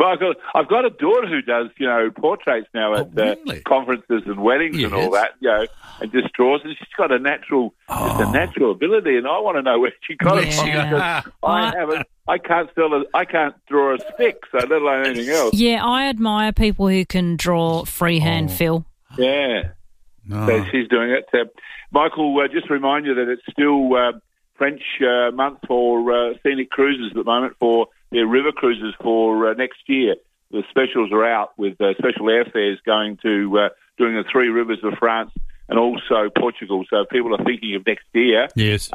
I've got a daughter who does, portraits now at really? conferences and weddings and all that, and just draws. And she's got a natural ability, and I want to know where she got it from. Because I haven't. I can't draw a stick, so let alone anything else. Yeah, I admire people who can draw freehand, Phil. Yeah. So she's doing it. Michael, just remind you that it's still French month for scenic cruises at the moment for their river cruises for next year. The specials are out with special airfares going to doing the three rivers of France and also Portugal. So if people are thinking of next year,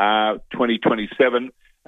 2027,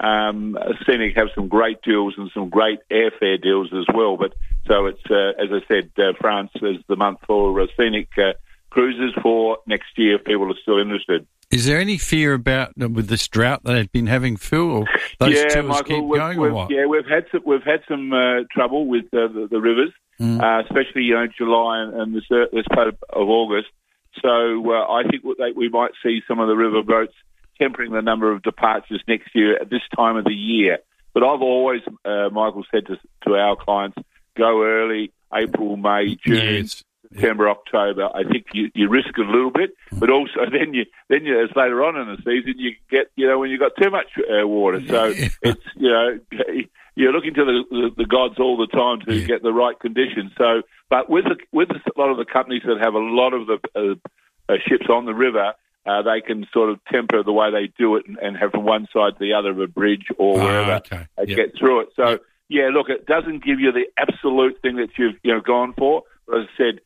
Scenic have some great deals and some great airfare deals as well. But so it's, as I said, France is the month for Scenic cruises for next year if people are still interested. Is there any fear about with this drought that they've been having, Phil, or those tours Michael, keep going, or what? Yeah, we've had some trouble with the rivers, especially July and this part of August. So I think we might see some of the river boats tempering the number of departures next year at this time of the year. But I've always, Michael, said to our clients, go early, April, May, June. Yes. September, October. I think you risk it a little bit, but also then you as later on in the season you get when you've got too much water. So it's you're looking to the gods all the time to get the right conditions. So, but with a lot of the companies that have a lot of the ships on the river, they can sort of temper the way they do it and have from one side to the other of a bridge or wherever get through it. So look, it doesn't give you the absolute thing that you've gone for. But as I said.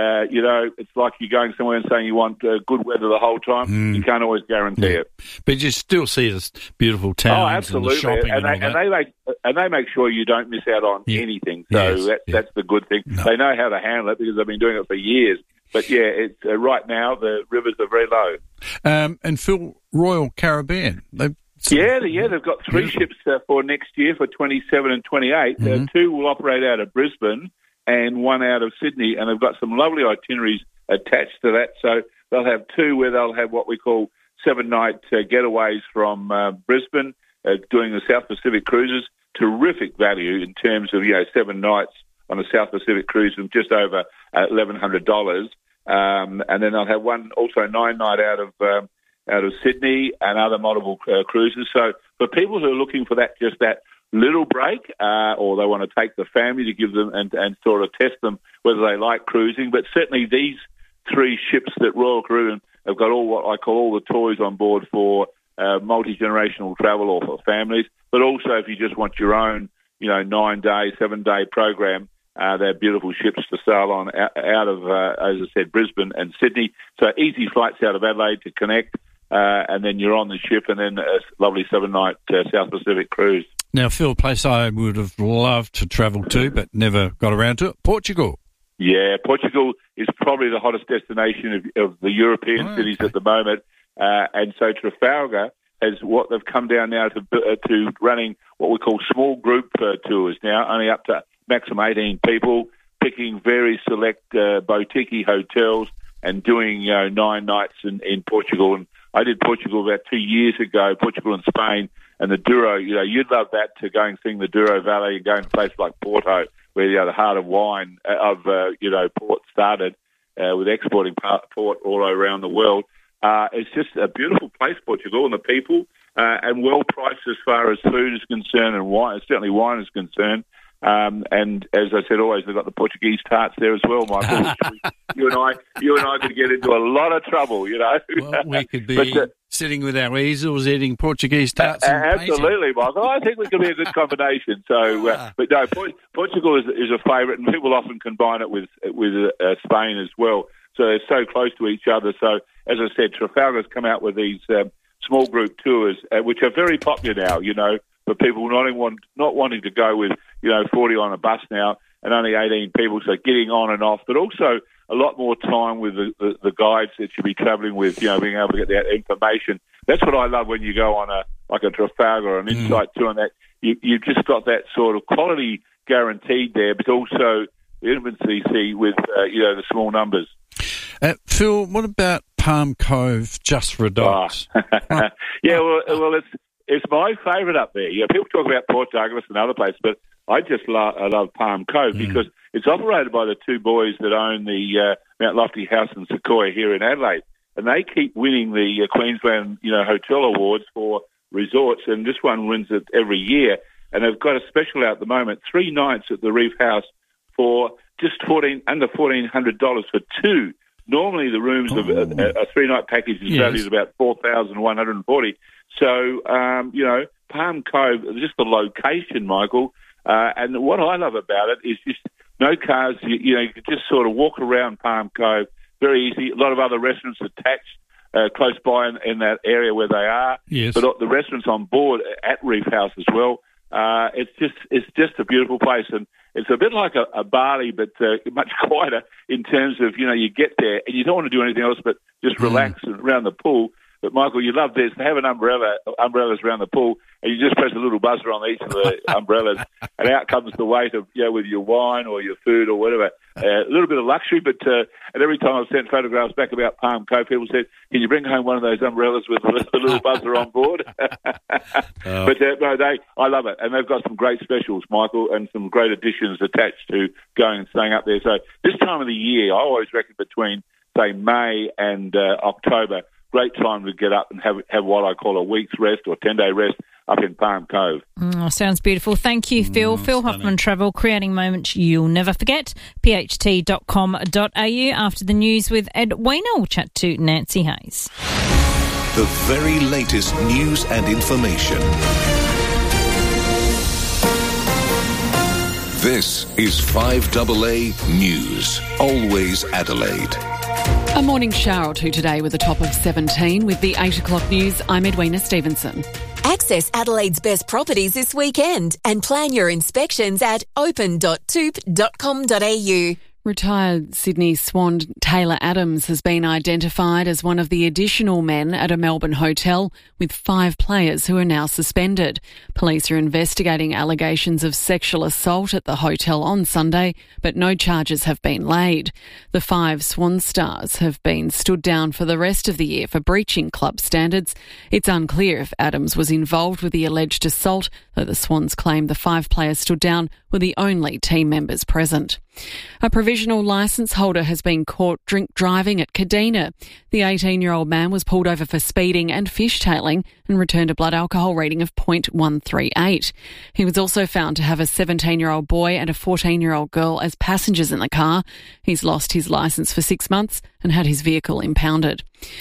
It's like you're going somewhere and saying you want good weather the whole time. You can't always guarantee it. But you still see this beautiful towns and the shopping and all that. And they make sure you don't miss out on anything. So that's the good thing. No. They know how to handle it because they've been doing it for years. But it's right now the rivers are very low. And Phil, Royal Caribbean, they've got three ships for next year for 27 and 28. Two will operate out of Brisbane and one out of Sydney, and they've got some lovely itineraries attached to that. So they'll have two where they'll have what we call 7-night getaways from Brisbane, doing the South Pacific cruises. Terrific value in terms of 7 nights on a South Pacific cruise of just over $1,100. And then they'll have one also 9-night out of Sydney and other multiple cruises. So for people who are looking for that little break, or they want to take the family to give them and sort of test them whether they like cruising. But certainly these three ships that Royal Caribbean have got all what I call all the toys on board for multi-generational travel or for families. But also if you just want your own, 9-day, 7-day program, they're beautiful ships to sail on out of, as I said, Brisbane and Sydney. So easy flights out of Adelaide to connect, and then you're on the ship, and then a lovely 7-night South Pacific cruise. Now, Phil, a place I would have loved to travel to but never got around to it, Portugal. Yeah, Portugal is probably the hottest destination of the European cities at the moment. And so Trafalgar has what they've come down now to running what we call small group tours now, only up to maximum 18 people, picking very select boutique hotels and doing 9 nights in Portugal. And I did Portugal about 2 years ago, Portugal and Spain. And the Douro, you'd love that, to go and sing the Douro Valley and go to a place like Porto, where the heart of wine of port started with exporting port all around the world. It's just a beautiful place, Portugal, and the people, and well priced as far as food is concerned and wine. Certainly wine is concerned. And as I said, always they've got the Portuguese tarts there as well, Michael. you and I could get into a lot of trouble, Well, we could be sitting with our easels eating Portuguese tarts. Absolutely, Michael. I think we could be a good combination. So, but no, Portugal is a favourite, and people often combine it with Spain as well. So they're so close to each other. So, as I said, Trafalgar's come out with these small group tours, which are very popular now. For people not wanting to go with 40 on a bus now and only 18 people, so getting on and off, but also a lot more time with the guides that you'll be travelling with, being able to get that information. That's what I love when you go on a Trafalgar or an Insight tour, and that you've just got that sort of quality guaranteed there, but also the intimacy with the small numbers. Phil, what about Palm Cove just for adults? Yeah, well, it's my favourite up there. People talk about Port Douglas and other places, but I love Palm Cove because it's operated by the two boys that own the Mount Lofty House in Sequoia here in Adelaide, and they keep winning the Queensland, hotel awards for resorts, and this one wins it every year. And they've got a special out at the moment, 3 nights at the Reef House for just under $1,400 for two. Normally the rooms of a 3-night package is valued about $4,140. So, Palm Cove, just the location, Michael, and what I love about it is just no cars. You can just sort of walk around Palm Cove, very easy. A lot of other restaurants attached close by in that area where they are. Yes. But the restaurants on board at Reef House as well. It's just a beautiful place, and it's a bit like a Bali, but much quieter in terms of, you get there and you don't want to do anything else but just relax around the pool. But, Michael, you love this. They have umbrellas around the pool, and you just press a little buzzer on each of the umbrellas, and out comes the waiter, with your wine or your food or whatever. A little bit of luxury, but and every time I've sent photographs back about Palm Cove, people said, can you bring home one of those umbrellas with a little buzzer on board? But I love it. And they've got some great specials, Michael, and some great additions attached to going and staying up there. So this time of the year, I always reckon between, say, May and October, great time to get up and have what I call a week's rest or 10-day rest up in Palm Cove. Sounds beautiful. Thank you, Phil. Phil Hoffman Travel, creating moments you'll never forget. pht.com.au. After the news with Ed Weiner, we'll chat to Nancy Hayes. The very latest news and information. This is 5AA News. Always Adelaide. A morning shower or two today with a top of 17. With the 8 o'clock news, I'm Edwina Stevenson. Access Adelaide's best properties this weekend and plan your inspections at open.toop.com.au. Retired Sydney Swan Taylor Adams has been identified as one of the additional men at a Melbourne hotel, with 5 players who are now suspended. Police are investigating allegations of sexual assault at the hotel on Sunday, but no charges have been laid. The 5 Swan stars have been stood down for the rest of the year for breaching club standards. It's unclear if Adams was involved with the alleged assault, though the Swans claim the 5 players stood down were the only team members present. A provisional licence holder has been caught drink driving at Kadina. The 18-year-old man was pulled over for speeding and fishtailing and returned a blood alcohol reading of 0.138. He was also found to have a 17-year-old boy and a 14-year-old girl as passengers in the car. He's lost his licence for 6 months and had his vehicle impounded.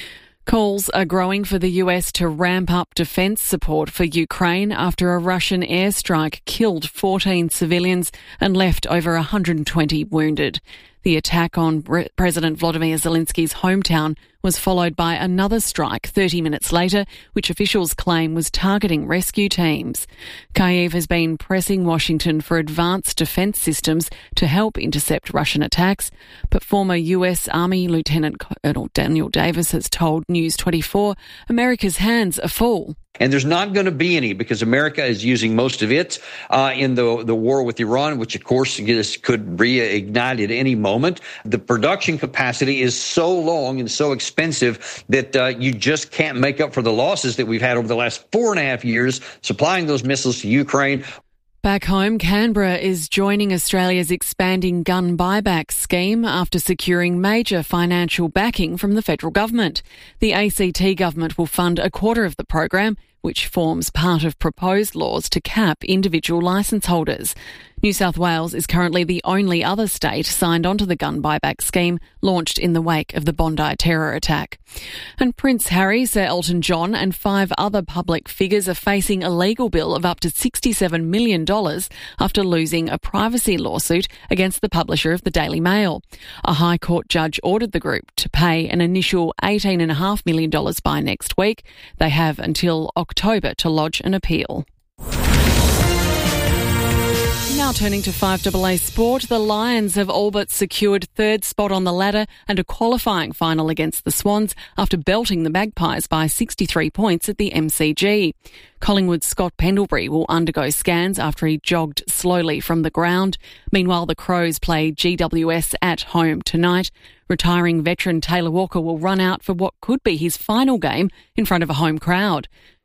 Calls are growing for the US to ramp up defence support for Ukraine after a Russian airstrike killed 14 civilians and left over 120 wounded. The attack on President Volodymyr Zelensky's hometown was followed by another strike 30 minutes later, which officials claim was targeting rescue teams. Kyiv has been pressing Washington for advanced defence systems to help intercept Russian attacks, but former US Army Lieutenant Colonel Daniel Davis has told News 24 America's hands are full. And there's not going to be any, because America is using most of it in the war with Iran, which, of course, could reignite at any moment. The production capacity is so long and so expensive that you just can't make up for the losses that we've had over the last 4.5 years supplying those missiles to Ukraine. Back home, Canberra is joining Australia's expanding gun buyback scheme after securing major financial backing from the federal government. The ACT government will fund a quarter of the program, which forms part of proposed laws to cap individual licence holders. New South Wales is currently the only other state signed onto the gun buyback scheme launched in the wake of the Bondi terror attack. And Prince Harry, Sir Elton John and 5 other public figures are facing a legal bill of up to $67 million after losing a privacy lawsuit against the publisher of the Daily Mail. A High Court judge ordered the group to pay an initial $18.5 million by next week. They have until October to lodge an appeal. Now turning to 5AA Sport, the Lions have all but secured 3rd spot on the ladder and a qualifying final against the Swans after belting the Magpies by 63 points at the MCG. Collingwood's Scott Pendlebury will undergo scans after he jogged slowly from the ground. Meanwhile, the Crows play GWS at home tonight. Retiring veteran Taylor Walker will run out for what could be his final game in front of a home crowd.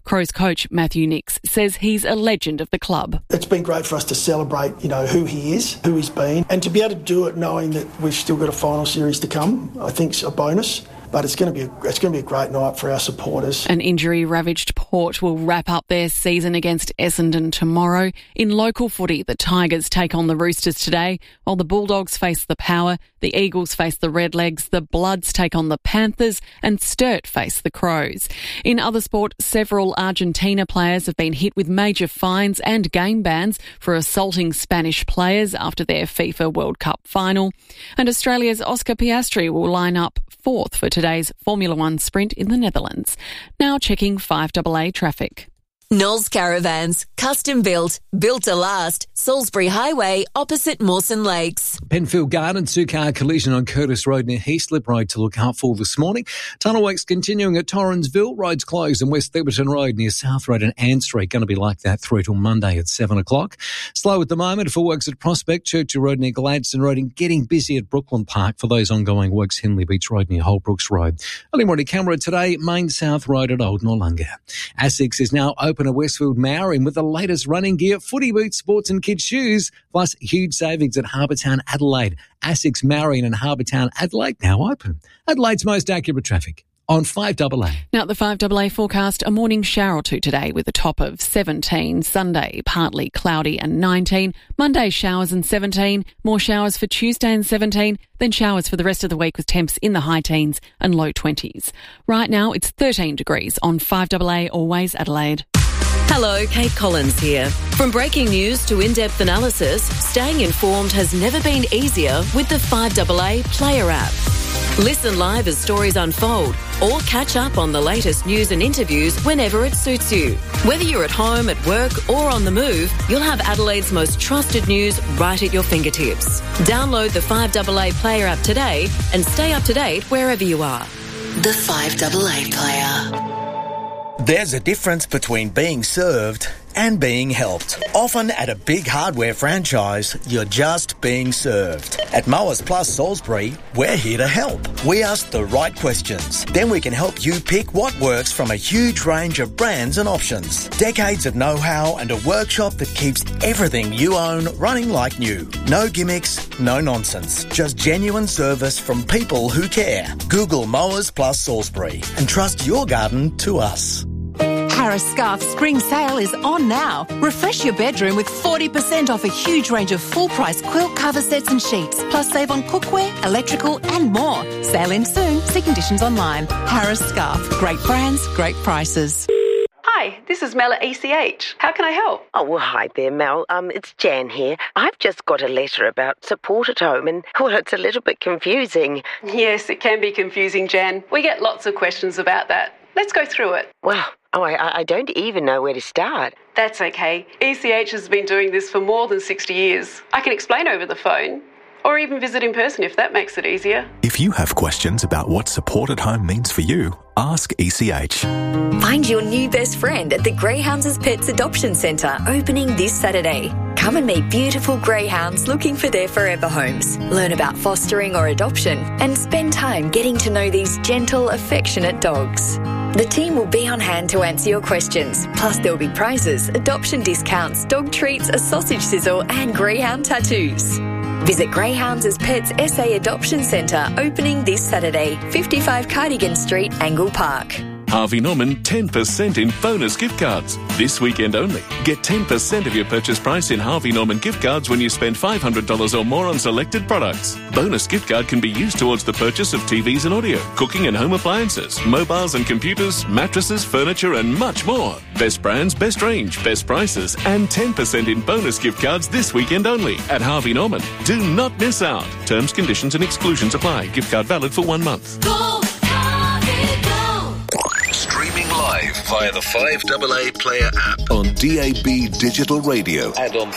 Crows coach Matthew Nicks says he's a legend of the club. It's been great for us to celebrate, who he is, who he's been, and to be able to do it knowing that we've still got a final series to come, I think is a bonus. But it's going to be a great night for our supporters. An injury-ravaged Port will wrap up their season against Essendon tomorrow. In local footy, the Tigers take on the Roosters today, while the Bulldogs face the Power, the Eagles face the Redlegs, the Bloods take on the Panthers, and Sturt face the Crows. In other sport, several Argentina players have been hit with major fines and game bans for assaulting Spanish players after their FIFA World Cup final. And Australia's Oscar Piastri will line up fourth for today's Formula One sprint in the Netherlands. Now checking 5AA traffic. Knowles Caravans, custom built to last. Salisbury Highway, opposite Mawson Lakes. Penfield Gardens, two-car collision on Curtis Road near Heaslip Road to look out for this morning. Tunnel works continuing at Torrensville. Roads closed on West Theberton Road near South Road and Ann Street. Going to be like that through till Monday at 7 o'clock. Slow at the moment for works at Prospect, Churchill Road near Gladstone Road, and getting busy at Brooklyn Park for those ongoing works. Henley Beach Road near Holbrooks Road. Early morning camera today, Main South Road at Old Noarlunga. ASICS is now open at Westfield Maori with the latest running gear, footy boots, sports and kids shoes, plus huge savings at Harbour Town Adelaide. ASICS Marion and Harbour Town Adelaide now open. Adelaide's most accurate traffic on 5AA. Now at the 5AA forecast, a morning shower or two today with a top of 17. Sunday, partly cloudy and 19. Monday, showers and 17. More showers for Tuesday and 17. Then showers for the rest of the week with temps in the high teens and low 20s. Right now, it's 13 degrees on 5AA, always Adelaide. Hello, Kate Collins here. From breaking news to in-depth analysis, staying informed has never been easier with the 5AA Player app. Listen live as stories unfold or catch up on the latest news and interviews whenever it suits you. Whether you're at home, at work or on the move, you'll have Adelaide's most trusted news right at your fingertips. Download the 5AA Player app today and stay up to date wherever you are. The 5AA Player. There's a difference between being served and being helped. Often at a big hardware franchise, you're just being served. At Mowers Plus Salisbury, we're here to help. We ask the right questions. Then we can help you pick what works from a huge range of brands and options. Decades of know-how and a workshop that keeps everything you own running like new. No gimmicks, no nonsense. Just genuine service from people who care. Google Mowers Plus Salisbury and trust your garden to us. Harris Scarf spring sale is on now. Refresh your bedroom with 40% off a huge range of full-price quilt cover sets and sheets. Plus save on cookware, electrical and more. Sale ends soon. See conditions online. Harris Scarf. Great brands, great prices. Hi, this is Mel at ECH. How can I help? Oh, well, hi there, Mel. It's Jan here. I've just got a letter about support at home and, well, it's a little bit confusing. Yes, it can be confusing, Jan. We get lots of questions about that. Let's go through it. Wow. I don't even know where to start. That's okay. ECH has been doing this for more than 60 years. I can explain over the phone, or even visit in person if that makes it easier. If you have questions about what support at home means for you, ask ECH. Find your new best friend at the Greyhounds as Pets Adoption Centre, opening this Saturday. Come and meet beautiful greyhounds looking for their forever homes. Learn about fostering or adoption and spend time getting to know these gentle, affectionate dogs. The team will be on hand to answer your questions. Plus there'll be prizes, adoption discounts, dog treats, a sausage sizzle and greyhound tattoos. Visit Greyhounds as Pets SA Adoption Centre, opening this Saturday, 55 Cardigan Street, Angle Park. Harvey Norman 10% in bonus gift cards. This weekend only. Get 10% of your purchase price in Harvey Norman gift cards when you spend $500 or more on selected products. Bonus gift card can be used towards the purchase of TVs and audio, cooking and home appliances, mobiles and computers, mattresses, furniture and much more. Best brands, best range, best prices and 10% in bonus gift cards this weekend only at Harvey Norman. Do not miss out. Terms, conditions and exclusions apply. Gift card valid for 1 month. Go, Harvey, go. Streaming live via the 5AA Player app on DAB Digital Radio and on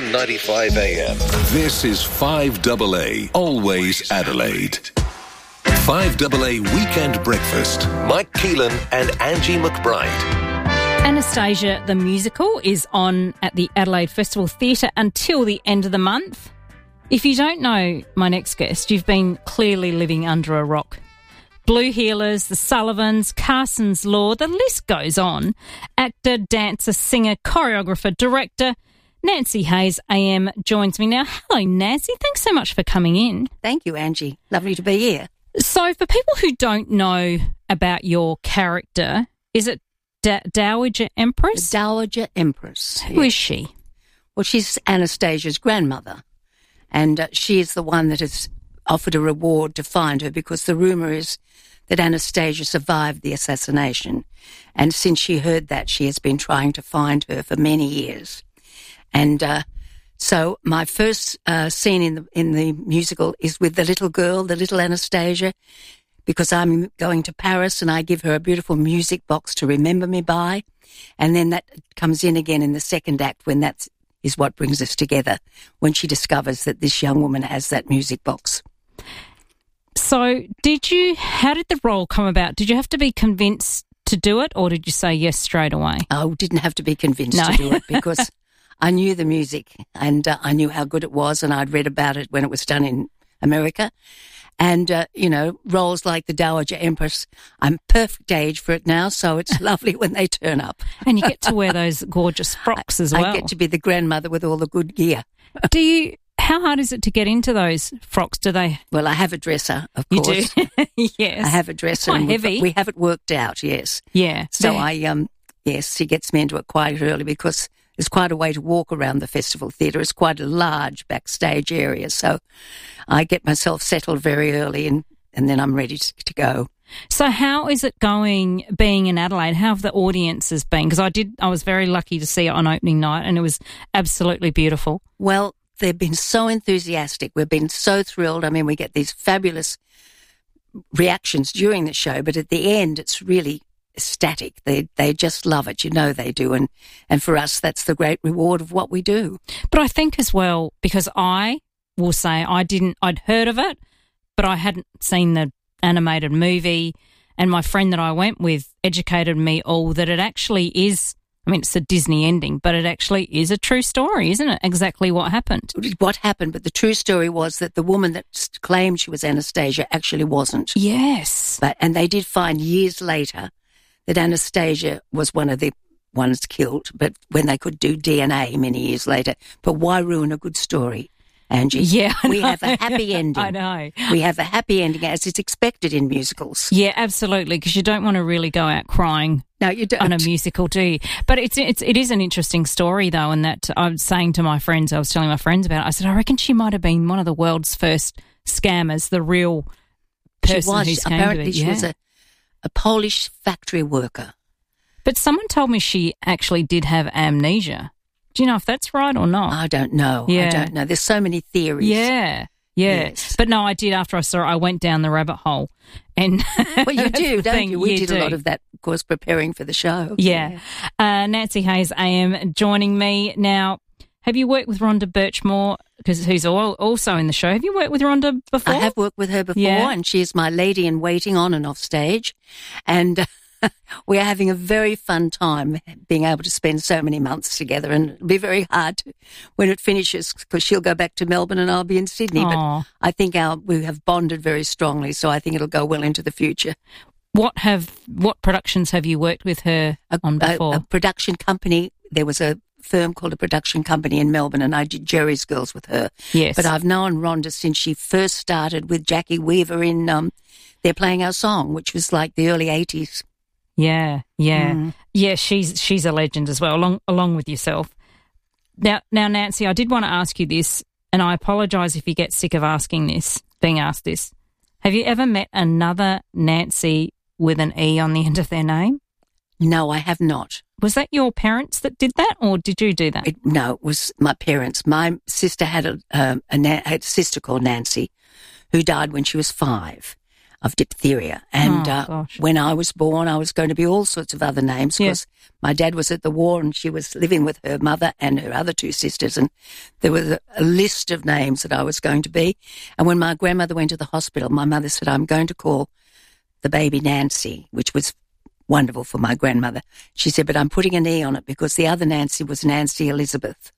1395 AM. This is 5AA, always Adelaide. 5AA Weekend Breakfast. Mike Keelan and Angie McBride. Anastasia the Musical is on at the Adelaide Festival Theatre until the end of the month. If you don't know my next guest, you've been clearly living under a rock. Blue Healers, The Sullivans, Carson's Law, the list goes on. Actor, dancer, singer, choreographer, director, Nancy Hayes AM joins me now. Hello, Nancy. Thanks so much for coming in. Thank you, Angie. Lovely to be here. So for people who don't know about your character, is it Dowager Empress? The Dowager Empress. Who is she? Well, she's Anastasia's grandmother, and she is the one that has offered a reward to find her, because the rumour is that Anastasia survived the assassination, and since she heard that, she has been trying to find her for many years. And so my first scene in the musical is with the little girl, the little Anastasia, because I'm going to Paris and I give her a beautiful music box to remember me by. And then that comes in again in the second act, when that is what brings us together, when she discovers that this young woman has that music box. So how did the role come about? Did you have to be convinced to do it, or did you say yes straight away? I didn't have to be convinced to do it, because I knew the music and I knew how good it was, and I'd read about it when it was done in America. And, roles like the Dowager Empress, I'm perfect age for it now, so it's lovely when they turn up. And you get to wear those gorgeous frocks as well. I get to be the grandmother with all the good gear. How hard is it to get into those frocks? Well, I have a dresser, of course. You do? Yes. I have a dresser. Quite heavy. We have it worked out, yes. Yeah. So she gets me into it quite early, because there's quite a way to walk around the Festival Theatre. It's quite a large backstage area, so I get myself settled very early, and then I'm ready to go. So how is it going being in Adelaide? How have the audiences been? Because I was very lucky to see it on opening night, and it was absolutely beautiful. Well, they've been so enthusiastic. We've been so thrilled. I mean, we get these fabulous reactions during the show, but at the end, it's really ecstatic. They just love it. They do. And for us, that's the great reward of what we do. But I think as well, because I will say I'd heard of it, but I hadn't seen the animated movie, and my friend that I went with educated me all that it actually is. I mean, it's a Disney ending, but it actually is a true story, isn't it? Exactly what happened. What happened, but the true story was that the woman that claimed she was Anastasia actually wasn't. Yes. And they did find years later that Anastasia was one of the ones killed, but when they could do DNA many years later. But why ruin a good story, Angie? Yeah, we have a happy ending. I know. We have a happy ending, as it's expected in musicals. Yeah, absolutely, because you don't want to really go out crying. No, you don't. On a musical, do you? But it is an interesting story, though, and that I was saying to my friends, I was telling my friends about it, I said, I reckon she might have been one of the world's first scammers, the real person who's came apparently to it. She was a Polish factory worker. But someone told me she actually did have amnesia. Do you know if that's right or not? I don't know. Yeah. I don't know. There's so many theories. Yeah. Yes. But no, I did. After I saw it, I went down the rabbit hole. And well, you do, don't you? We did a lot of that, of course, preparing for the show. Yeah. Nancy Hayes AM joining me now. Have you worked with Rhonda Birchmore, who's also in the show? Have you worked with Rhonda before? I have worked with her before, and she is my lady in waiting on and off stage. And we are having a very fun time being able to spend so many months together, and it'll be very hard when it finishes, because she'll go back to Melbourne and I'll be in Sydney. Aww. But I think we have bonded very strongly, so I think it'll go well into the future. What productions have you worked with her on before? A production company. There was a firm called a production company in Melbourne, and I did Jerry's Girls with her. Yes. But I've known Rhonda since she first started with Jackie Weaver in They're Playing Our Song, which was like the early 80s. Yeah. Yeah, she's a legend as well, along with yourself. Now, Nancy, I did want to ask you this, and I apologise if you get sick of being asked this. Have you ever met another Nancy with an E on the end of their name? No, I have not. Was that your parents that did that, or did you do that? No, it was my parents. My sister had a sister called Nancy, who died when she was 5 of diphtheria. And when I was born, I was going to be all sorts of other names, because my dad was at the war and she was living with her mother and her other 2 sisters, and there was a list of names that I was going to be. And when my grandmother went to the hospital, my mother said, I'm going to call the baby Nancy, which was wonderful for my grandmother. She said, but I'm putting an E on it because the other Nancy was Nancy Elizabeth.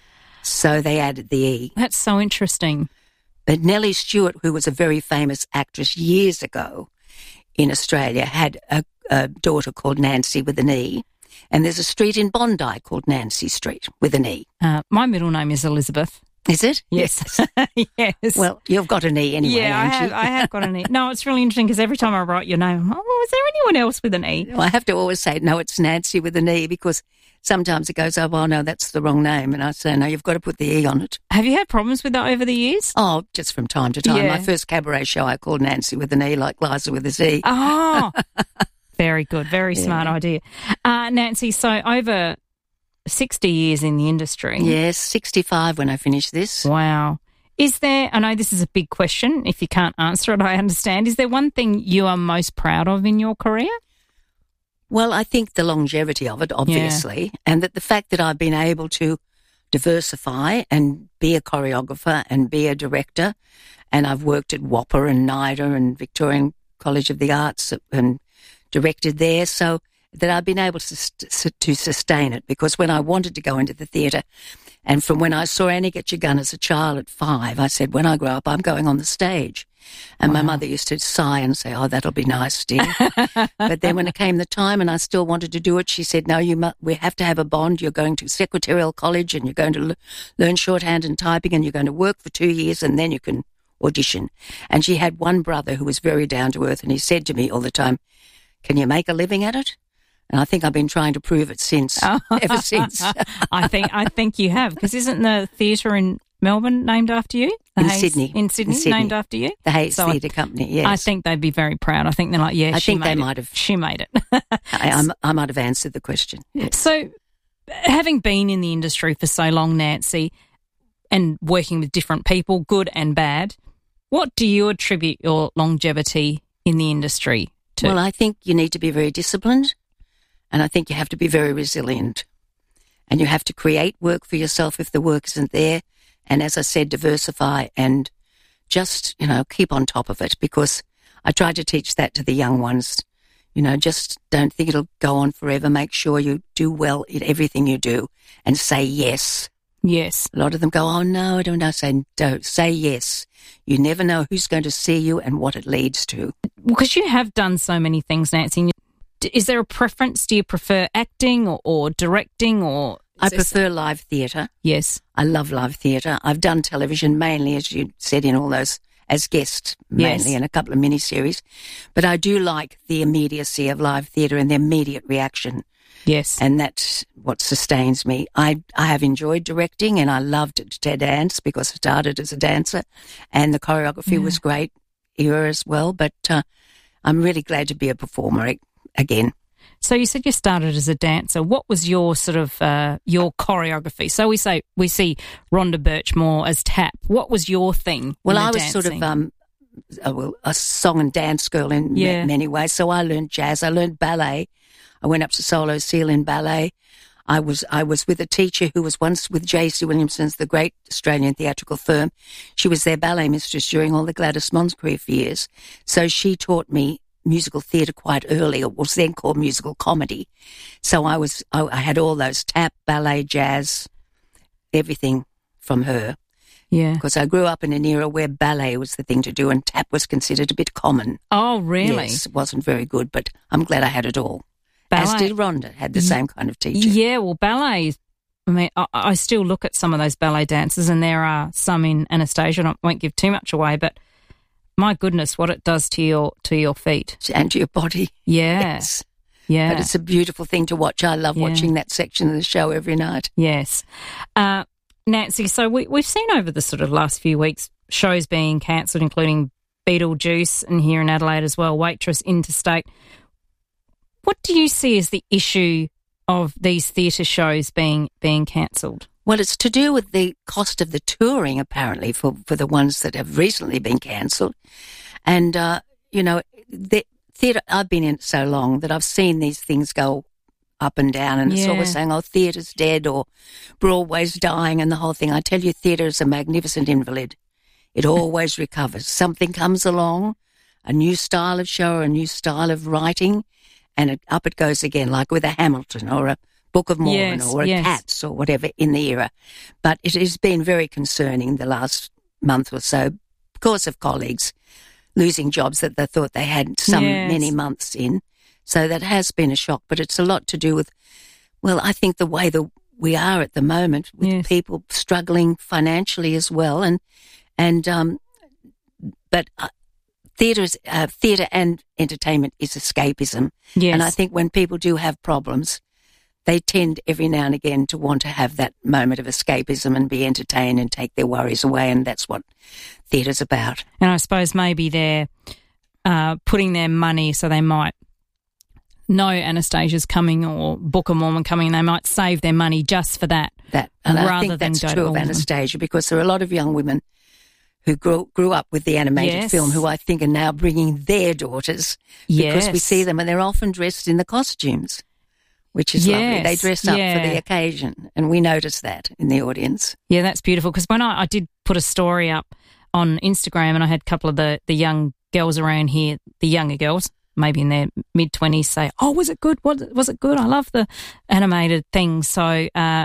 So they added the E. That's so interesting. But Nellie Stewart, who was a very famous actress years ago, in Australia had a daughter called Nancy with an E, and there's a street in Bondi called Nancy Street with an E. My middle name is Elizabeth. Is it? Yes. Yes. Well, you've got an E anyway, yeah, haven't you? I have got an E. No, it's really interesting because every time I write your name, I'm like, oh, is there anyone else with an E? Well, I have to always say, no, it's Nancy with an E, because sometimes it goes, oh, well, no, that's the wrong name. And I say, no, you've got to put the E on it. Have you had problems with that over the years? Oh, just from time to time. Yeah. My first cabaret show, I called Nancy with an E, like Liza with a Z. Oh, very good. Very smart idea. Nancy, so over 60 years in the industry. Yes, 65 when I finish this. Wow. Is there, I know this is a big question, if you can't answer it, I understand. Is there one thing you are most proud of in your career? Well, I think the longevity of it, obviously, and that the fact that I've been able to diversify and be a choreographer and be a director, and I've worked at WAPA and NIDA and Victorian College of the Arts and directed there, so that I've been able to sustain it, because when I wanted to go into the theatre, and from when I saw Annie Get Your Gun as a child at 5, I said, when I grow up, I'm going on the stage. And my mother used to sigh and say, oh, that'll be nice, dear. But then when it came the time and I still wanted to do it, she said, no, we have to have a bond. You're going to Secretarial College and you're going to learn shorthand and typing, and you're going to work for 2 years and then you can audition. And she had one brother who was very down to earth, and he said to me all the time, can you make a living at it? And I think I've been trying to prove it ever since. I think you have, because isn't the theatre in Melbourne named after you? Sydney. In Sydney, named after you? The Hayes Theatre Company, yes. I think they'd be very proud. I think they're like, yeah, she made it. I might have answered the question. Yes. So, having been in the industry for so long, Nancy, and working with different people, good and bad, what do you attribute your longevity in the industry to? Well, I think you need to be very disciplined. And I think you have to be very resilient, and you have to create work for yourself if the work isn't there. And as I said, diversify and just, keep on top of it, because I try to teach that to the young ones. Just don't think it'll go on forever. Make sure you do well in everything you do and say yes. Yes. A lot of them go, oh, no, I don't know. Say yes. You never know who's going to see you and what it leads to. Because you have done so many things, Nancy. Is there a preference? Do you prefer acting or directing, or? I prefer live theatre. Yes. I love live theatre. I've done television mainly, as you said, in all those, as guest mainly, in a couple of miniseries. But I do like the immediacy of live theatre and the immediate reaction. Yes. And that's what sustains me. I have enjoyed directing, and I loved to dance because I started as a dancer, and the choreography was great here as well. But I'm really glad to be a performer again. So you said you started as a dancer. What was your sort of your choreography? So we see Rhonda Birchmore as Tap. What was your thing? Well, I was dancing? Sort of a song and dance girl in many ways. So I learned jazz. I learned ballet. I went up to Solo Seal in ballet. I was with a teacher who was once with J.C. Williamson's, the great Australian theatrical firm. She was their ballet mistress during all the Gladys Moncrief years. So she taught me musical theatre quite early. It was then called musical comedy. So I had all those tap, ballet, jazz, everything from her. Yeah. Because I grew up in an era where ballet was the thing to do and tap was considered a bit common. Oh, really? Yes, it wasn't very good, but I'm glad I had it all. Ballet. As did Rhonda, had the same kind of teacher. Yeah, well, ballet, I mean, I still look at some of those ballet dancers, and there are some in Anastasia. I won't give too much away, but my goodness, what it does to your feet. And to your body. Yeah. Yes. Yeah. But it's a beautiful thing to watch. I love watching that section of the show every night. Yes. Nancy, so we've seen over the sort of last few weeks shows being cancelled, including Beetlejuice and here in Adelaide as well, Waitress, Interstate. What do you see as the issue of these theatre shows being cancelled? Well, it's to do with the cost of the touring, apparently, for the ones that have recently been cancelled. And, the theatre, I've been in it so long that I've seen these things go up and down, and it's always saying, oh, theatre's dead or Broadway's dying and the whole thing. I tell you, theatre is a magnificent invalid. It always recovers. Something comes along, a new style of show or a new style of writing, and up it goes again, like with a Hamilton or a Book of Mormon or a Cats or whatever in the era. But it has been very concerning the last month or so because of colleagues losing jobs that they thought they had many months in. So that has been a shock, but it's a lot to do with, well, I think the way that we are at the moment with people struggling financially as well. But theatre and entertainment is escapism. Yes. And I think when people do have problems, they tend every now and again to want to have that moment of escapism and be entertained and take their worries away, and that's what theatre's about. And I suppose maybe they're putting their money, so they might know Anastasia's coming or Book of Mormon coming, and they might save their money just for that. And I think that's true of Anastasia, because there are a lot of young women who grew up with the animated film who I think are now bringing their daughters because we see them and they're often dressed in the costumes, which is lovely. They dress up for the occasion, and we notice that in the audience. Yeah, that's beautiful, because when I did put a story up on Instagram, and I had a couple of the young girls around here, the younger girls, maybe in their mid-20s, say, "Oh, was it good? Was it good? I love the animated thing." So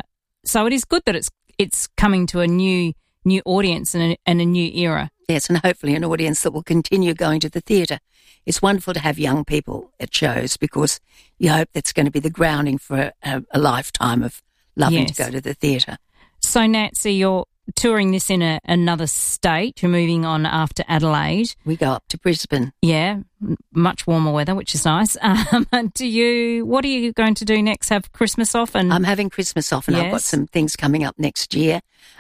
it is good that it's coming to a new audience and a new era. Yes, and hopefully an audience that will continue going to the theatre. It's wonderful to have young people at shows, because you hope that's going to be the grounding for a lifetime of loving to go to the theatre. So, Nancy, you're touring this in another state. You're moving on after Adelaide. We go up to Brisbane. Yeah, much warmer weather, which is nice. What are you going to do next? Have Christmas off? And I'm having Christmas off, and I've got some things coming up next year,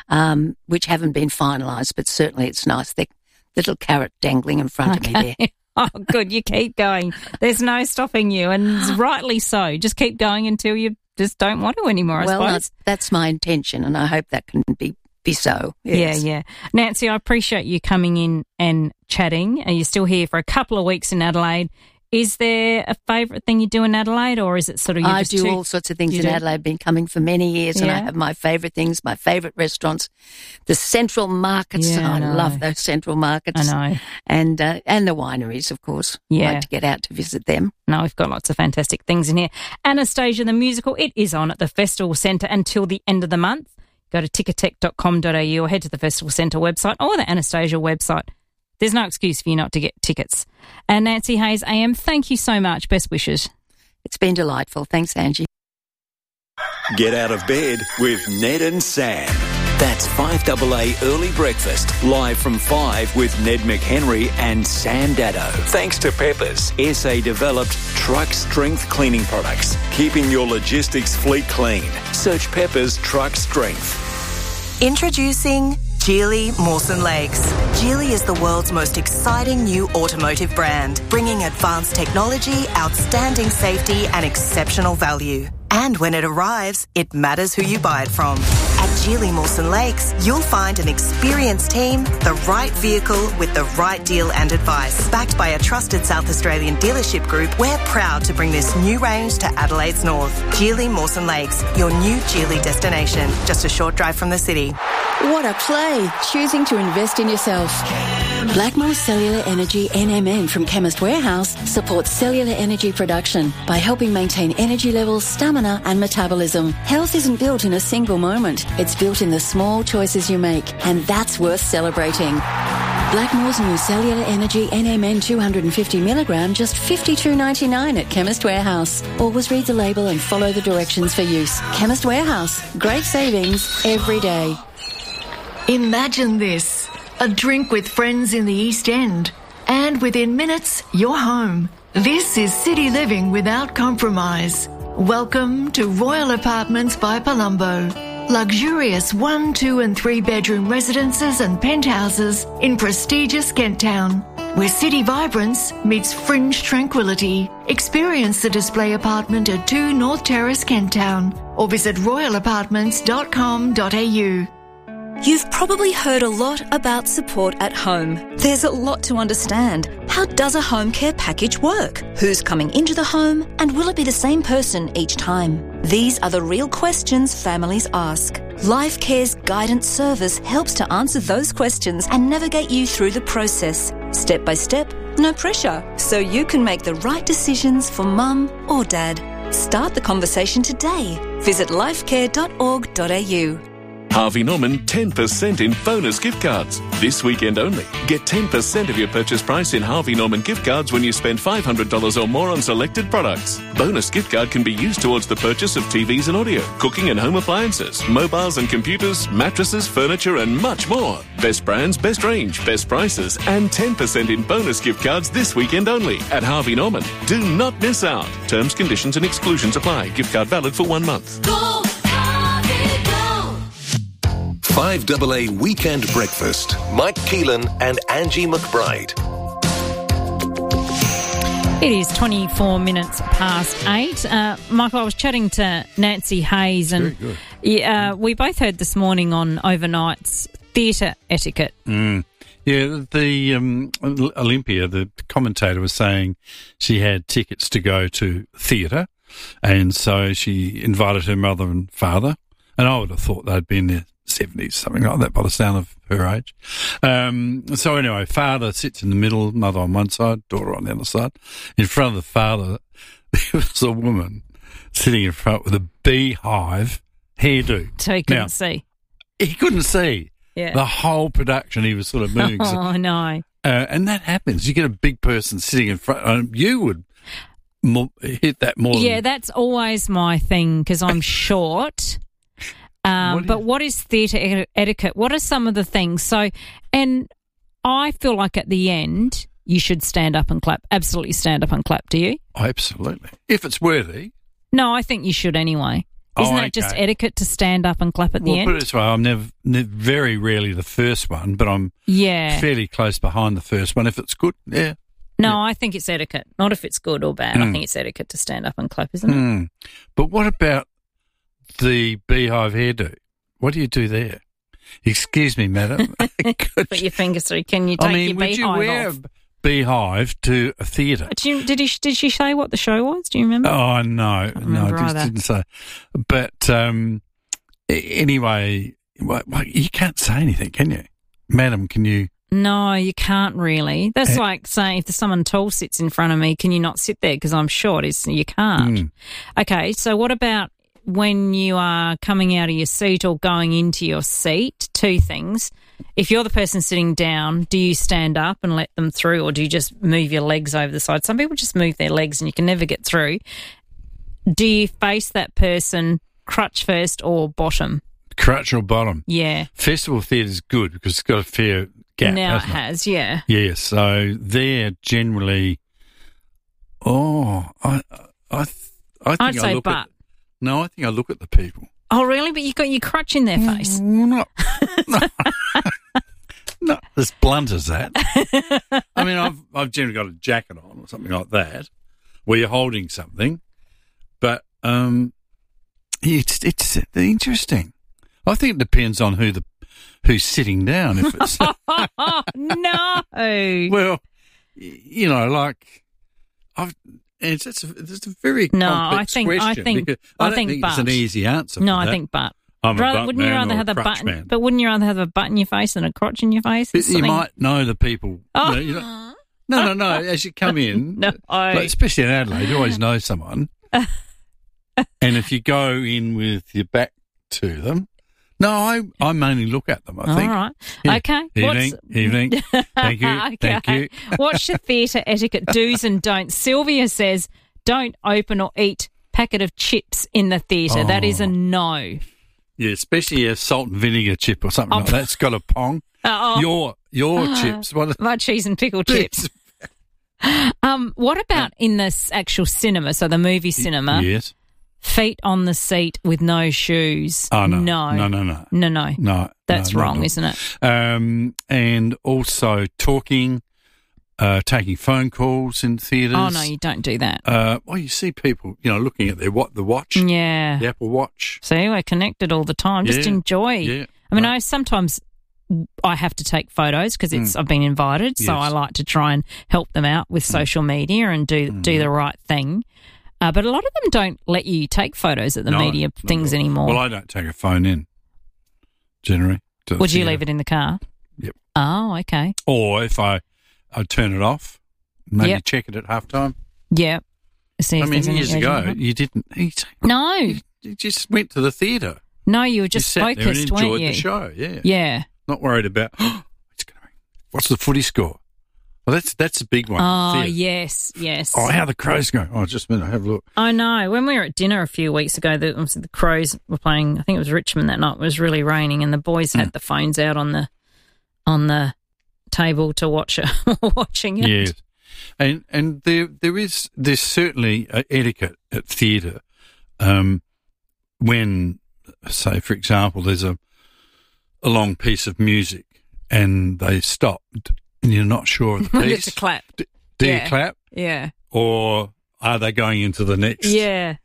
which haven't been finalised, but certainly it's nice. The little carrot dangling in front of me there. Oh, good. You keep going. There's no stopping you, and rightly so. Just keep going until you just don't want to anymore, I suppose. That's my intention, and I hope that can be so. Yes. Yeah. Nancy, I appreciate you coming in and chatting. Are you still here for a couple of weeks in Adelaide? Is there a favourite thing you do in Adelaide, or is it sort of... I do all sorts of things in Adelaide. I've been coming for many years, and I have my favourite things, my favourite restaurants, the central markets. Yeah, I love those central markets. I know. And the wineries, of course. Yeah. I like to get out to visit them. No, we've got lots of fantastic things in here. Anastasia the Musical, it is on at the Festival Centre until the end of the month. Go to ticketek.com.au or head to the Festival Centre website or the Anastasia website. There's no excuse for you not to get tickets. And Nancy Hayes, AM, thank you so much. Best wishes. It's been delightful. Thanks, Angie. Get out of bed with Ned and Sam. That's 5AA Early Breakfast, live from 5 with Ned McHenry and Sam Dado. Thanks to Peppers, SA-developed truck strength cleaning products, keeping your logistics fleet clean. Search Peppers Truck Strength. Introducing Geely Mawson Lakes. Geely is the world's most exciting new automotive brand, bringing advanced technology, outstanding safety and exceptional value. And when it arrives, it matters who you buy it from. At Geely Mawson Lakes, you'll find an experienced team, the right vehicle with the right deal and advice. Backed by a trusted South Australian dealership group, we're proud to bring this new range to Adelaide's north. Geely Mawson Lakes, your new Geely destination, just a short drive from the city. What a play, choosing to invest in yourself. Blackmore Cellular Energy NMN from Chemist Warehouse supports cellular energy production by helping maintain energy levels, stamina and metabolism. Health isn't built in a single moment. It's built in the small choices you make, and that's worth celebrating. Blackmore's new Cellular Energy NMN 250 milligram, just $52.99 at Chemist Warehouse. Always read the label and follow the directions for use. Chemist Warehouse. Great savings every day. Imagine this. A drink with friends in the East End. And within minutes, you're home. This is city living without compromise. Welcome to Royal Apartments by Palumbo. Luxurious 1, 2 and 3 bedroom residences and penthouses in prestigious Kent Town, where city vibrance meets fringe tranquility. Experience the display apartment at 2 North Terrace, Kent Town, or visit royalapartments.com.au. You've probably heard a lot about support at home. There's a lot to understand. How does a home care package work? Who's coming into the home, and will it be the same person each time? These are the real questions families ask. Life Care's guidance service helps to answer those questions and navigate you through the process. Step by step, no pressure, so you can make the right decisions for mum or dad. Start the conversation today. Visit lifecare.org.au. Harvey Norman 10% in bonus gift cards. This weekend only. Get 10% of your purchase price in Harvey Norman gift cards when you spend $500 or more on selected products. Bonus gift card can be used towards the purchase of TVs and audio, cooking and home appliances, mobiles and computers, mattresses, furniture and much more. Best brands, best range, best prices and 10% in bonus gift cards this weekend only at Harvey Norman. Do not miss out. Terms, conditions and exclusions apply. Gift card valid for 1 month. Go, Harvey, go. 5AA Weekend Breakfast. Mike Keelan and Angie McBride. It is 24 minutes past 8. Michael, I was chatting to Nancy Hayes and we both heard this morning on Overnight's theatre etiquette. Yeah, the Olympia, the commentator was saying she had tickets to go to theatre, and so she invited her mother and father, and I would have thought they'd be in their 70s, something like that, by the sound of her age. So anyway, father sits in the middle, mother on one side, daughter on the other side. In front of the father, there was a woman sitting in front with a beehive hairdo. So he couldn't see. He couldn't see. Yeah. The whole production, he was sort of moving. Oh, no. And that happens. You get a big person sitting in front. You would hit that more Yeah, that's always my thing because I'm short. But what is theatre etiquette? What are some of the things? So, and I feel like at the end, you should stand up and clap. Absolutely stand up and clap, do you? Oh, absolutely. If it's worthy. No, I think you should anyway. Isn't that just etiquette to stand up and clap at the end? Well, put it this way, I'm very rarely the first one, but I'm fairly close behind the first one. If it's good, yeah. No, I think it's etiquette. Not if it's good or bad. I think it's etiquette to stand up and clap, isn't it? But what about the beehive hairdo? What do you do there? Excuse me, madam. Put your fingers through. Can you take your beehive off? Would you wear a beehive to a theatre? Did she say what the show was? Do you remember? Oh, no. I just didn't say. But anyway, you can't say anything, can you? Madam, can you? No, you can't really. That's like saying if someone tall sits in front of me, can you not sit there because I'm short? You can't. Okay, so what about when you are coming out of your seat or going into your seat? Two things. If you're the person sitting down, do you stand up and let them through or do you just move your legs over the side? Some people just move their legs and you can never get through. Do you face that person crutch first or bottom? Crutch or bottom? Yeah. Festival theatre is good because it's got a fair gap. Now it has, yeah. Yeah, so they're generally, I think I'd say butt. No, I think I look at the people. Oh, really? But you've got your crutch in their face. Not as blunt as that. I mean, I've generally got a jacket on or something like that where you're holding something. But it's interesting. I think it depends on who's sitting down. If it's no. Well, you know, like it's a very complex question. I think it's an easy answer. No, I think butt. Wouldn't you rather have a button? Man. But wouldn't you rather have a butt in your face than a crotch in your face? You might know the people. Oh. No. As you come in, especially in Adelaide, you always know someone. And if you go in with your back to them, no, I mainly look at them, I think. All right. Yeah. Okay. Evening. Thank you. Okay. Thank you. What's your theatre etiquette do's and don'ts? Sylvia says, don't open or eat packet of chips in the theatre. Oh. That is a no. Yeah, especially a salt and vinegar chip or something like that. It's got a pong. Your chips. My cheese and pickle chips. What about in this actual cinema, so the movie cinema? Yes. Feet on the seat with no shoes. Oh, no. No. That's wrong, isn't it? And also talking, taking phone calls in theatres. Oh, no, you don't do that. Well, you see people, looking at the watch. Yeah. The Apple Watch. See, we're connected all the time. Just enjoy. Yeah. I mean, sometimes I have to take photos because I've been invited, so I like to try and help them out with social media and do the right thing. But a lot of them don't let you take photos at the media things anymore. Well, I don't take a phone in, generally. Would you leave it in the car? Yep. Oh, okay. Or if I'd turn it off, maybe check it at halftime. Yep. Years ago, you didn't. No. You just went to the theatre. No, you were just sat there and focused, weren't enjoyed you? the show, yeah. Yeah. Not worried about, what's the footy score? Well, that's a big one. Oh, theatre. yes. Oh, how the Crows going? Oh, just a minute, have a look. I know. When we were at dinner a few weeks ago, the Crows were playing, I think it was Richmond that night. It was really raining and the boys had the phones out on the table to watching it. Yes. And there's certainly etiquette at theatre when, say, for example, there's a long piece of music and they stopped and you're not sure of the piece. To clap. Do you clap? Yeah. Or are they going into the next? Yeah.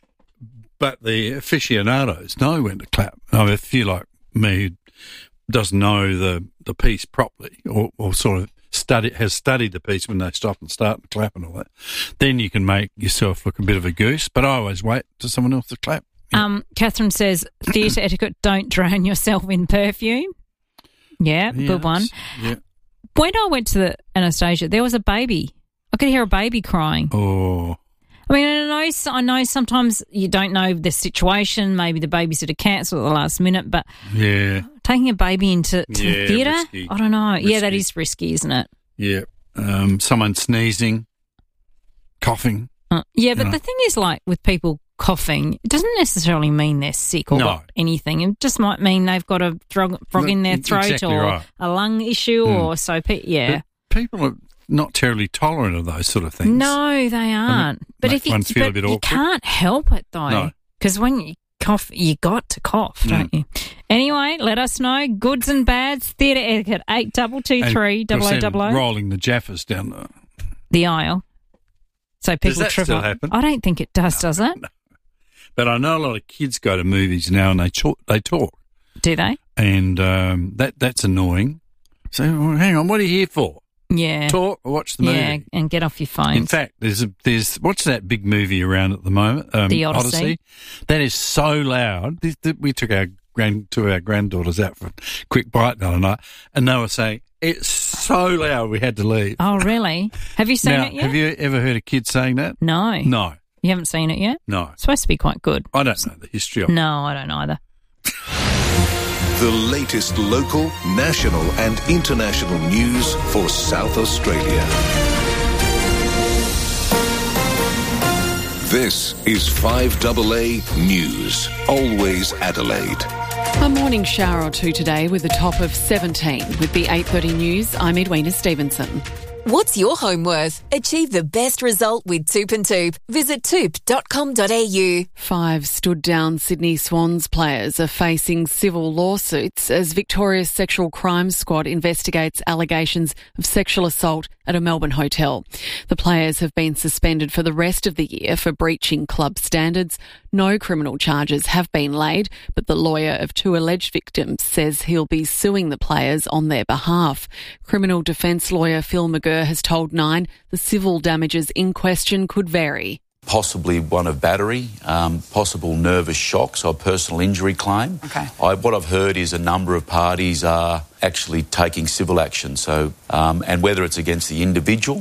But the aficionados know when to clap. I mean, if you like me, who doesn't know the piece properly or sort of has studied the piece when they stop and start and clap and all that, then you can make yourself look a bit of a goose. But I always wait for someone else to clap. Yeah. Catherine says, theatre etiquette, don't drown yourself in perfume. Yeah, good one. Yeah. When I went to the Anastasia, there was a baby. I could hear a baby crying. Oh. I mean, I know sometimes you don't know the situation. Maybe the babysitter cancelled at the last minute, but taking a baby into the theatre, risky. I don't know. Risky. Yeah, that is risky, isn't it? Yeah. Someone sneezing, coughing. But the thing is, like, with people coughing, it doesn't necessarily mean they're sick or got anything. It just might mean they've got a frog in their throat or a lung issue or so. But people are not terribly tolerant of those sort of things. No, they aren't. But if you can't help it though, because when you cough, you got to cough, don't you? Anyway, let us know. Goods and bads, theatre etiquette, 8223 0000. Rolling the Jaffas down the aisle. So people does that still happen? I don't think it does it? No. But I know a lot of kids go to movies now and they talk. Do they? And that's annoying. So hang on, what are you here for? Yeah. Talk or watch the movie. Yeah, and get off your phone. In fact, there's what's that big movie around at the moment? The Odyssey. That is so loud. We took our granddaughters out for a quick bite the other night, and they were saying, it's so loud we had to leave. Oh, really? Have you seen it yet? Have you ever heard a kid saying that? No. No. You haven't seen it yet? No. It's supposed to be quite good. I don't know the history of it. No, I don't either. The latest local, national and international news for South Australia. This is 5AA News, always Adelaide. A morning shower or two today with a top of 17. With the 8:30 news, I'm Edwina Stevenson. What's your home worth? Achieve the best result with Toop and Toop. Visit toop.com.au. 5 stood-down Sydney Swans players are facing civil lawsuits as Victoria's Sexual Crimes Squad investigates allegations of sexual assault at a Melbourne hotel. The players have been suspended for the rest of the year for breaching club standards. No criminal charges have been laid, but the lawyer of 2 alleged victims says he'll be suing the players on their behalf. Criminal defence lawyer Phil McGurr has told Nine the civil damages in question could vary. Possibly one of battery, possible nervous shock, so a personal injury claim. Okay. What I've heard is a number of parties are actually taking civil action, so and whether it's against the individual,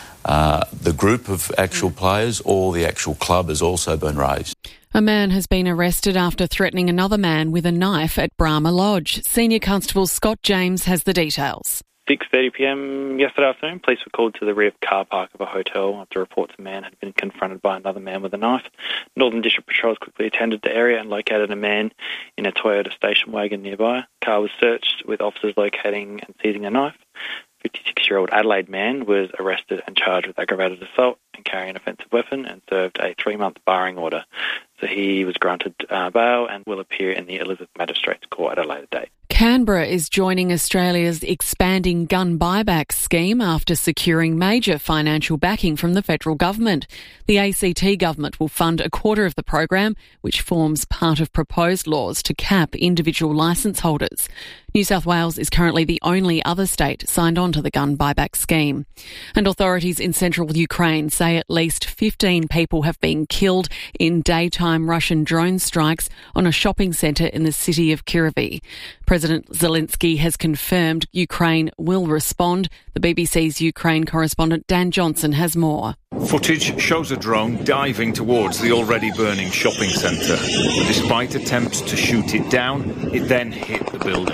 the group of actual players or the actual club has also been raised. A man has been arrested after threatening another man with a knife at Brahma Lodge. Senior Constable Scott James has the details. 6:30pm yesterday afternoon, police were called to the rear car park of a hotel after reports a man had been confronted by another man with a knife. Northern District Patrols quickly attended the area and located a man in a Toyota station wagon nearby. The car was searched, with officers locating and seizing a knife. 56-year-old Adelaide man was arrested and charged with aggravated assault and carrying an offensive weapon and served a 3-month barring order. So he was granted bail and will appear in the Elizabeth Magistrates Court at a later date. Canberra is joining Australia's expanding gun buyback scheme after securing major financial backing from the federal government. The ACT government will fund a quarter of the program, which forms part of proposed laws to cap individual licence holders. New South Wales is currently the only other state signed on to the gun buyback scheme. And authorities in central Ukraine say at least 15 people have been killed in daytime Russian drone strikes on a shopping centre in the city of Kryvyi. President President Zelensky has confirmed Ukraine will respond. The BBC's Ukraine correspondent Dan Johnson has more. Footage shows a drone diving towards the already burning shopping centre. Despite attempts to shoot it down, it then hit the building.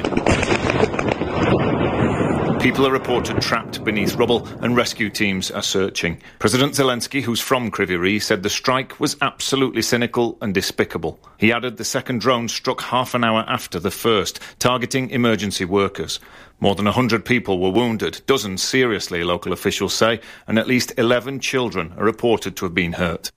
People are reported trapped beneath rubble and rescue teams are searching. President Zelensky, who's from Kryvyi Rih, said the strike was absolutely cynical and despicable. He added the second drone struck half an hour after the first, targeting emergency workers. More than 100 people were wounded, dozens seriously, local officials say, and at least 11 children are reported to have been hurt.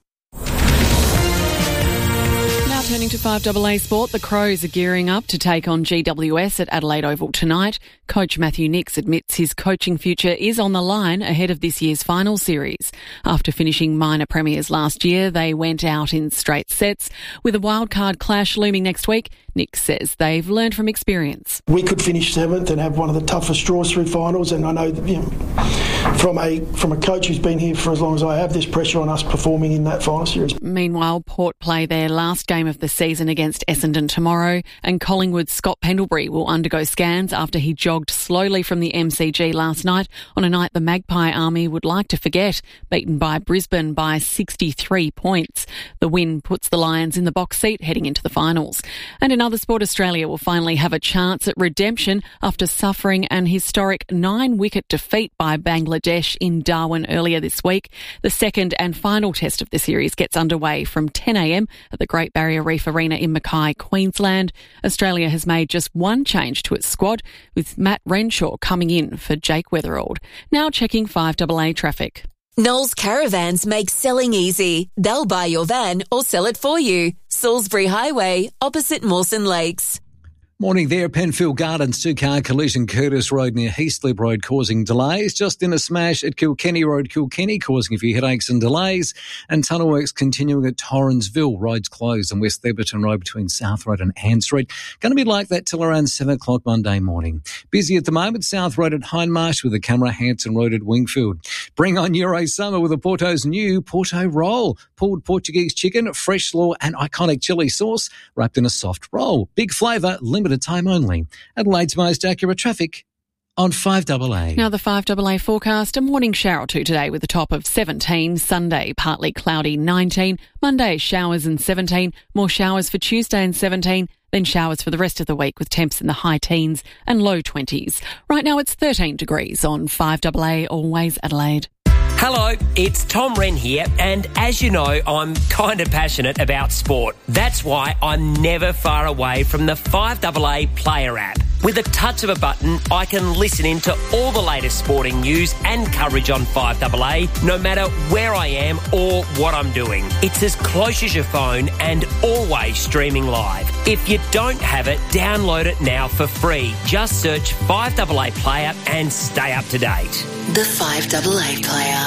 Turning to 5AA Sport, the Crows are gearing up to take on GWS at Adelaide Oval tonight. Coach Matthew Nicks admits his coaching future is on the line ahead of this year's final series. After finishing minor premiers last year, they went out in straight sets. With a wildcard clash looming next week, Nicks says they've learned from experience. We could finish 7th and have one of the toughest draws through finals, and I know that, from a coach who's been here for as long as I have, there's pressure on us performing in that final series. Meanwhile, Port play their last game of the season against Essendon tomorrow, and Collingwood's Scott Pendlebury will undergo scans after he jogged slowly from the MCG last night on a night the Magpie Army would like to forget, beaten by Brisbane by 63 points. The win puts the Lions in the box seat heading into the finals. And in other sport, Australia will finally have a chance at redemption after suffering an historic 9-wicket defeat by Bangladesh in Darwin earlier this week. The second and final test of the series gets underway from 10 a.m. at the Great Barrier Reef Arena in Mackay, Queensland. Australia has made just one change to its squad, with Matt Renshaw coming in for Jake Weatherald. Now checking 5AA traffic. Knowles Caravans make selling easy. They'll buy your van or sell it for you. Salisbury Highway, opposite Mawson Lakes. Morning there, Penfield Gardens, two-car collision Curtis Road near Heathslip Road causing delays. Just in a smash at Kilkenny Road, Kilkenny, causing a few headaches and delays. And tunnel works continuing at Torrensville. Roads closed on West Theberton Road between South Road and Ann Street. Going to be like that till around 7 o'clock Monday morning. Busy at the moment, South Road at Hindmarsh with the Camera Hanson Road at Wingfield. Bring on Euro summer with a Porto's new Porto roll. Pulled Portuguese chicken, fresh slaw and iconic chilli sauce wrapped in a soft roll. Big flavour, limited time only. Adelaide's most accurate traffic on 5AA. Now the 5AA forecast, a morning shower or two today with a top of 17. Sunday, partly cloudy, 19. Monday, showers and 17. More showers for Tuesday and 17. Then showers for the rest of the week with temps in the high teens and low 20s. Right now it's 13 degrees on 5AA, always Adelaide. Hello, it's Tom Wren here, and as you know, I'm kind of passionate about sport. That's why I'm never far away from the 5AA Player app. With a touch of a button, I can listen in to all the latest sporting news and coverage on 5AA, no matter where I am or what I'm doing. It's as close as your phone and always streaming live. If you don't have it, download it now for free. Just search 5AA Player and stay up to date. The 5AA Player.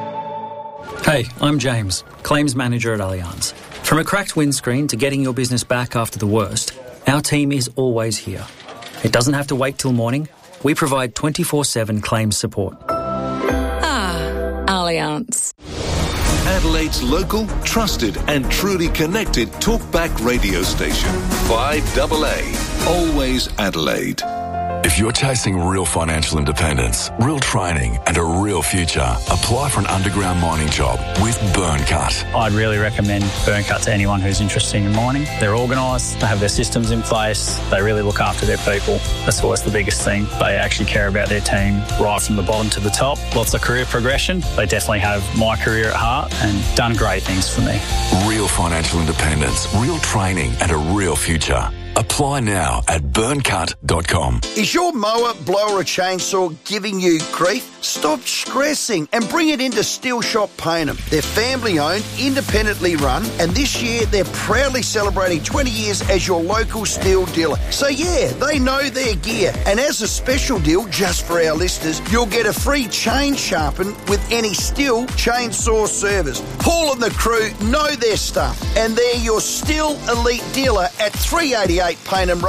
Hey, I'm James, Claims Manager at Allianz. From a cracked windscreen to getting your business back after the worst, our team is always here. It doesn't have to wait till morning. We provide 24/7 claims support. Allianz. Adelaide's local, trusted and truly connected talkback radio station. 5AA. Always Adelaide. If you're chasing real financial independence, real training and a real future, apply for an underground mining job with Burncut. I'd really recommend Burncut to anyone who's interested in mining. They're organised, they have their systems in place, they really look after their people. That's always the biggest thing. They actually care about their team right from the bottom to the top. Lots of career progression. They definitely have my career at heart and done great things for me. Real financial independence, real training and a real future. Apply now at burncut.com. Is your mower, blower or chainsaw giving you grief? Stop stressing and bring it into Steel Shop Payneham. They're family owned, independently run, and this year they're proudly celebrating 20 years as your local steel dealer. So yeah, they know their gear. And as a special deal, just for our listeners, you'll get a free chain sharpen with any Steel chainsaw service. Paul and the crew know their stuff, and they're your Steel Elite dealer at 388 Payneham Road,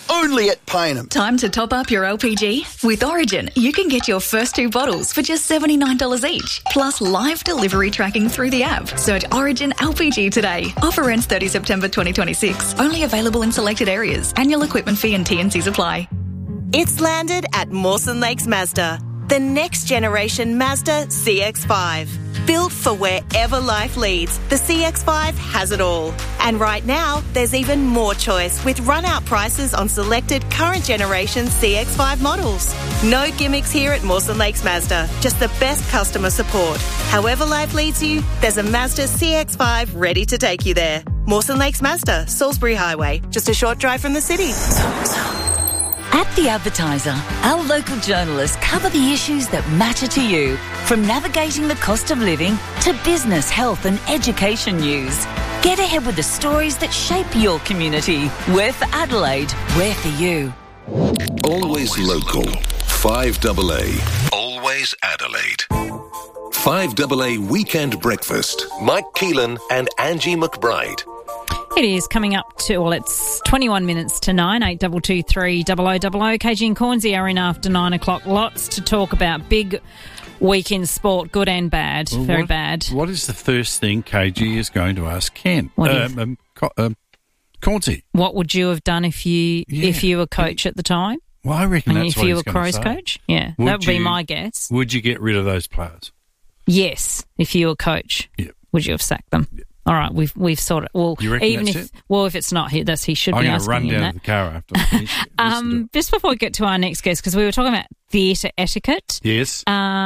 only at Payneham. Time to top up your LPG? With Origin, you can get your first 2 bottles for just $79 each, plus live delivery tracking through the app. Search Origin LPG today. Offer ends 30 September 2026. Only available in selected areas. Annual equipment fee and T&Cs apply. It's landed at Mawson Lakes Mazda. The next generation Mazda CX-5. Built for wherever life leads, the CX-5 has it all. And right now, there's even more choice with run-out prices on selected current generation CX-5 models. No gimmicks here at Mawson Lakes Mazda, just the best customer support. However life leads you, there's a Mazda CX-5 ready to take you there. Mawson Lakes Mazda, Salisbury Highway, just a short drive from the city. At The Advertiser, our local journalists cover the issues that matter to you, from navigating the cost of living to business, health and education news. Get ahead with the stories that shape your community. We're for Adelaide, we're for you. Always local. 5AA. Always Adelaide. 5AA Weekend Breakfast. Mike Keelan and Angie McBride. It is coming up to, well, it's 21 minutes to 9, 8223 0000. KG and Cornsey are in after 9 o'clock. Lots to talk about. Big weekend sport, good and bad. Well, very bad. What is the first thing KG is going to ask Ken? Cornsey. What would you have done if you were coach at the time? Well, I reckon that's if what you he's were going to Crows say. coach? Yeah, that would be my guess. Would you get rid of those players? Yes, if you were coach. Yep. Would you have sacked them? Yep. All right, we've sort of, well, you reckon even that's if it? Well, if it's not here, he should I'm be going to asking run him down that. to the car after I finish. Just before we get to our next guest, because we were talking about theatre etiquette. Yes.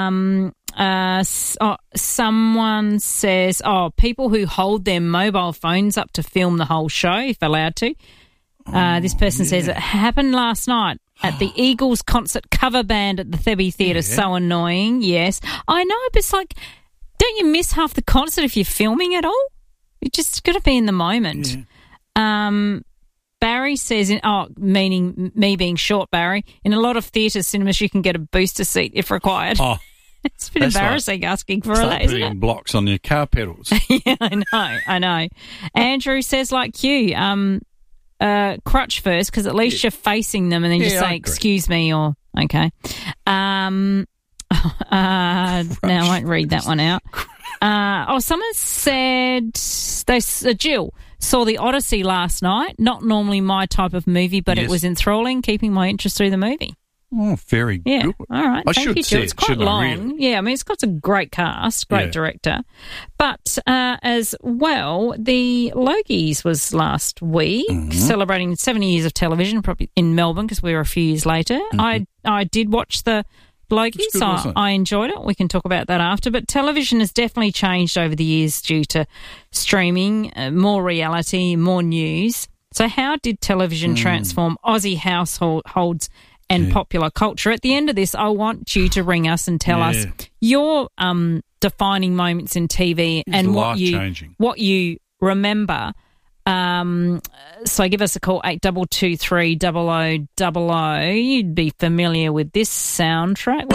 Someone says, people who hold their mobile phones up to film the whole show, if allowed to. This person says it happened last night at the Eagles concert cover band at the Thebby Theatre. Yeah. So annoying. Yes, I know, but it's like, don't you miss half the concert if you're filming it all? You just got to be in the moment. Yeah. Barry says, meaning me being short, Barry, in a lot of theatres, cinemas, you can get a booster seat if required. Oh, it's a bit embarrassing asking for Start that, isn't putting it? blocks on your car pedals. Yeah, I know. Andrew says, like you, crutch first, because at least you're facing them, and then just say, excuse me, or okay. Now I won't read that one out. Someone said Jill saw the Odyssey last night. Not normally my type of movie, but it was enthralling, keeping my interest through the movie. Oh, very good. All right. I Thank should you, see Jill. it, It's quite shouldn't I, long. really? Yeah, I mean, it's got a great cast, great director. But as well, the Logies was last week, celebrating 70 years of television, probably in Melbourne, because we were a few years later. I did watch the Logies, good, so I enjoyed it. We can talk about that after. But television has definitely changed over the years due to streaming, more reality, more news. So how did television transform Aussie households and popular culture? At the end of this, I want you to ring us and tell us your defining moments in TV and what you remember. So give us a call, 8223 0000. You'd be familiar with this soundtrack.